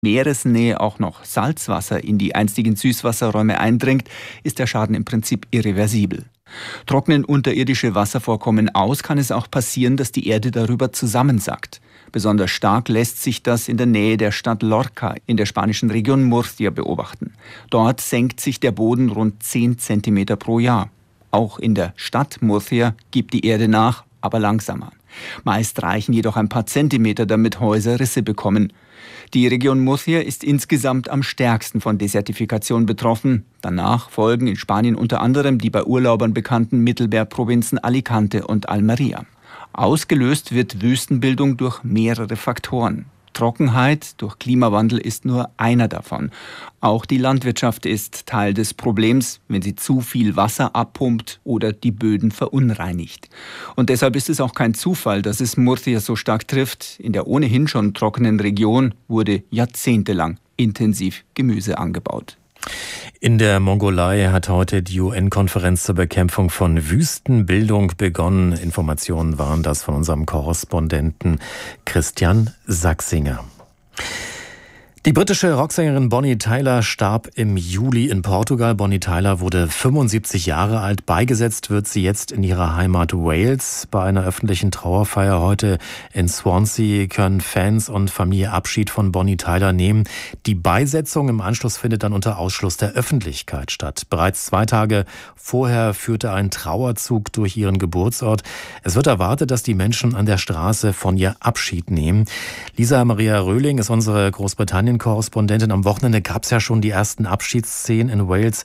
Meeresnähe auch noch Salzwasser in die einstigen Süßwasserräume eindringt, ist der Schaden im Prinzip irreversibel. Trocknen unterirdische Wasservorkommen aus, kann es auch passieren, dass die Erde darüber zusammensackt. Besonders stark lässt sich das in der Nähe der Stadt Lorca in der spanischen Region Murcia beobachten. Dort senkt sich der Boden rund 10 Zentimeter pro Jahr. Auch in der Stadt Murcia gibt die Erde nach, aber langsamer. Meist reichen jedoch ein paar Zentimeter, damit Häuser Risse bekommen. Die Region Murcia ist insgesamt am stärksten von Desertifikation betroffen. Danach folgen in Spanien unter anderem die bei Urlaubern bekannten Mittelmeerprovinzen Alicante und Almería. Ausgelöst wird Wüstenbildung durch mehrere Faktoren. Trockenheit durch Klimawandel ist nur einer davon. Auch die Landwirtschaft ist Teil des Problems, wenn sie zu viel Wasser abpumpt oder die Böden verunreinigt. Und deshalb ist es auch kein Zufall, dass es Murcia so stark trifft. In der ohnehin schon trockenen Region wurde jahrzehntelang intensiv Gemüse angebaut. In der Mongolei hat heute die UN-Konferenz zur Bekämpfung von Wüstenbildung begonnen. Informationen waren das von unserem Korrespondenten Christian Sachsinger. Die britische Rocksängerin Bonnie Tyler starb im Juli in Portugal. Bonnie Tyler wurde 75 Jahre alt. Beigesetzt wird sie jetzt in ihrer Heimat Wales. Bei einer öffentlichen Trauerfeier heute in Swansea können Fans und Familie Abschied von Bonnie Tyler nehmen. Die Beisetzung im Anschluss findet dann unter Ausschluss der Öffentlichkeit statt. Bereits 2 Tage vorher führte ein Trauerzug durch ihren Geburtsort. Es wird erwartet, dass die Menschen an der Straße von ihr Abschied nehmen. Lisa Maria Röhling ist unsere Großbritannien-Korrespondentin. Am Wochenende gab es ja schon die ersten Abschiedsszenen in Wales.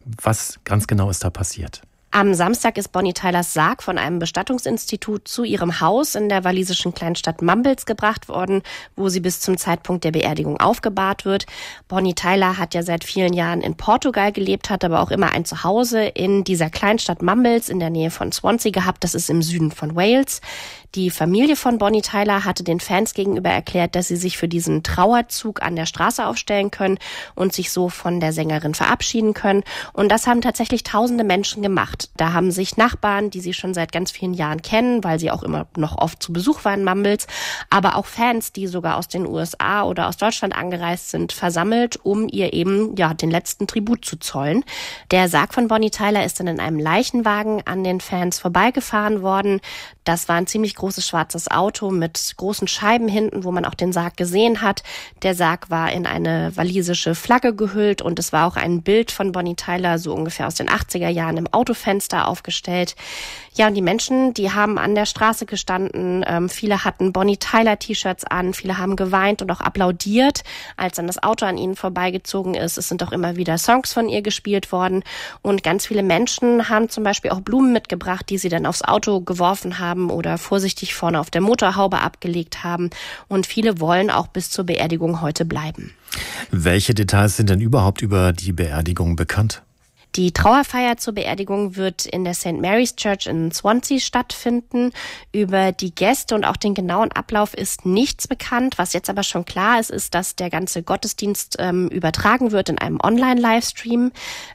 Was ganz genau ist da passiert? Am Samstag ist Bonnie Tylers Sarg von einem Bestattungsinstitut zu ihrem Haus in der walisischen Kleinstadt Mumbles gebracht worden, wo sie bis zum Zeitpunkt der Beerdigung aufgebahrt wird. Bonnie Tyler hat ja seit vielen Jahren in Portugal gelebt, hat aber auch immer ein Zuhause in dieser Kleinstadt Mumbles in der Nähe von Swansea gehabt. Das ist im Süden von Wales. Die Familie von Bonnie Tyler hatte den Fans gegenüber erklärt, dass sie sich für diesen Trauerzug an der Straße aufstellen können und sich so von der Sängerin verabschieden können. Und das haben tatsächlich tausende Menschen gemacht. Da haben sich Nachbarn, die sie schon seit ganz vielen Jahren kennen, weil sie auch immer noch oft zu Besuch waren in Mumbles, aber auch Fans, die sogar aus den USA oder aus Deutschland angereist sind, versammelt, um ihr eben den letzten Tribut zu zollen. Der Sarg von Bonnie Tyler ist dann in einem Leichenwagen an den Fans vorbeigefahren worden. Das war ein ziemlich großes schwarzes Auto mit großen Scheiben hinten, wo man auch den Sarg gesehen hat. Der Sarg war in eine walisische Flagge gehüllt und es war auch ein Bild von Bonnie Tyler, so ungefähr aus den 80er Jahren, im Autofenster aufgestellt. Ja, und die Menschen, die haben an der Straße gestanden. Viele hatten Bonnie Tyler T-Shirts an, viele haben geweint und auch applaudiert, als dann das Auto an ihnen vorbeigezogen ist. Es sind auch immer wieder Songs von ihr gespielt worden und ganz viele Menschen haben zum Beispiel auch Blumen mitgebracht, die sie dann aufs Auto geworfen haben oder vorsichtig vorne auf der Motorhaube abgelegt haben. Und viele wollen auch bis zur Beerdigung heute bleiben. Welche Details sind denn überhaupt über die Beerdigung bekannt? Die Trauerfeier zur Beerdigung wird in der St. Mary's Church in Swansea stattfinden. Über die Gäste und auch den genauen Ablauf ist nichts bekannt. Was jetzt aber schon klar ist, ist, dass der ganze Gottesdienst übertragen wird in einem Online-Livestream.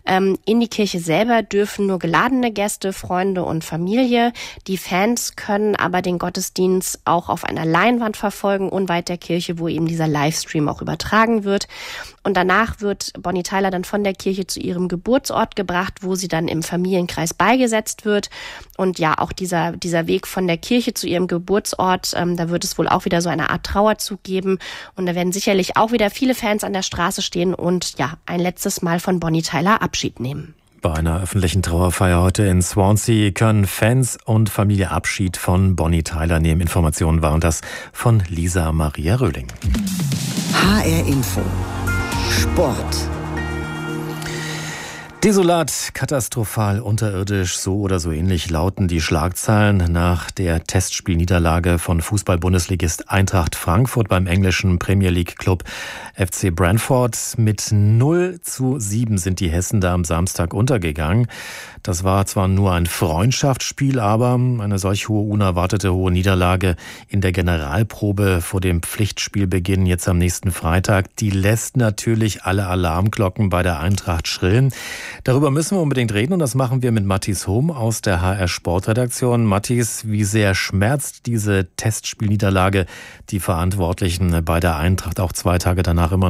In die Kirche selber dürfen nur geladene Gäste, Freunde und Familie. Die Fans können aber den Gottesdienst auch auf einer Leinwand verfolgen, unweit der Kirche, wo eben dieser Livestream auch übertragen wird. Und danach wird Bonnie Tyler dann von der Kirche zu ihrem Geburtsort gebracht, wo sie dann im Familienkreis beigesetzt wird. Und ja, auch dieser Weg von der Kirche zu ihrem Geburtsort, da wird es wohl auch wieder so eine Art Trauerzug geben. Und da werden sicherlich auch wieder viele Fans an der Straße stehen und ein letztes Mal von Bonnie Tyler Abschied nehmen. Bei einer öffentlichen Trauerfeier heute in Swansea können Fans und Familie Abschied von Bonnie Tyler nehmen. Informationen waren das von Lisa Maria Röhling. HR Info Sport. Desolat, katastrophal, unterirdisch, so oder so ähnlich lauten die Schlagzeilen nach der Testspielniederlage von Fußball-Bundesligist Eintracht Frankfurt beim englischen Premier League Club FC Brentford. Mit 0:7 sind die Hessen da am Samstag untergegangen. Das war zwar nur ein Freundschaftsspiel, aber eine solch unerwartete hohe Niederlage in der Generalprobe vor dem Pflichtspielbeginn jetzt am nächsten Freitag, die lässt natürlich alle Alarmglocken bei der Eintracht schrillen. Darüber müssen wir unbedingt reden und das machen wir mit Mathis Hohm aus der HR Sportredaktion. Mathis, wie sehr schmerzt diese Testspielniederlage die Verantwortlichen bei der Eintracht auch 2 Tage danach immer